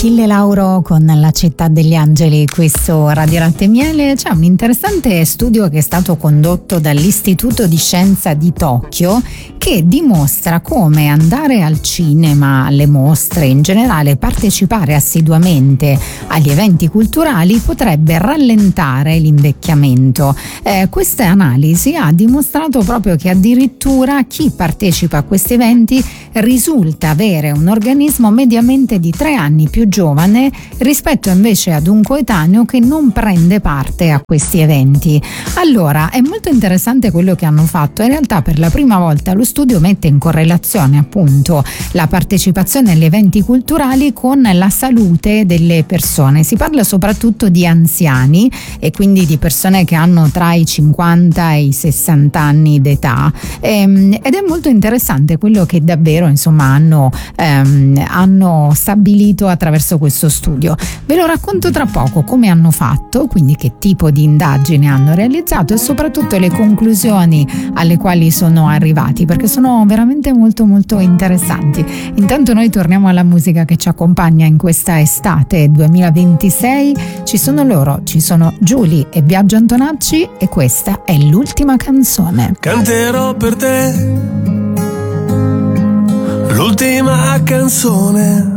Achille Lauro con La città degli angeli qui su Radio Latte e Miele. C'è un interessante studio che è stato condotto dall'Istituto di Scienza di Tokyo che dimostra come andare al cinema, alle mostre, in generale partecipare assiduamente agli eventi culturali potrebbe rallentare l'invecchiamento. Questa analisi ha dimostrato proprio che addirittura chi partecipa a questi eventi risulta avere un organismo mediamente di 3 anni più giovane rispetto invece ad un coetaneo che non prende parte a questi eventi. Allora, è molto interessante quello che hanno fatto. In realtà per la prima volta lo studio mette in correlazione appunto la partecipazione agli eventi culturali con la salute delle persone. Si parla soprattutto di anziani e quindi di persone che hanno tra i 50 e i 60 anni d'età, ed è molto interessante quello che davvero insomma hanno stabilito attraverso questo studio. Ve lo racconto tra poco come hanno fatto, quindi che tipo di indagine hanno realizzato e soprattutto le conclusioni alle quali sono arrivati, perché sono veramente molto molto interessanti. Intanto noi torniamo alla musica che ci accompagna in questa estate 2026. Ci sono loro, ci sono Giulia e Biagio Antonacci e questa è l'ultima canzone. Canterò per te l'ultima canzone